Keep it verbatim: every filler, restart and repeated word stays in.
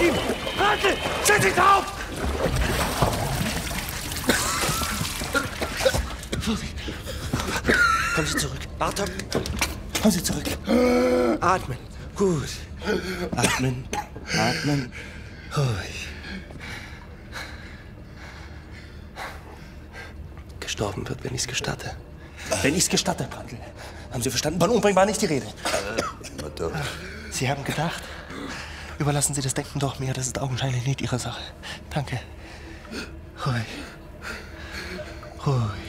ihm! Radl! Setz dich drauf! Vorsicht! Kommen Sie zurück. Bartok! Kommen Sie zurück. Atmen. Gut. Atmen. Atmen. Ruhig. Gestorben wird, wenn ich es gestatte. Wenn ich es gestatte, Brandl. Haben Sie verstanden? Von Umbringen war nicht die Rede. Äh, Sie haben gedacht? Überlassen Sie das Denken doch mir. Das ist augenscheinlich nicht Ihre Sache. Danke. Ruhig. Ruhig.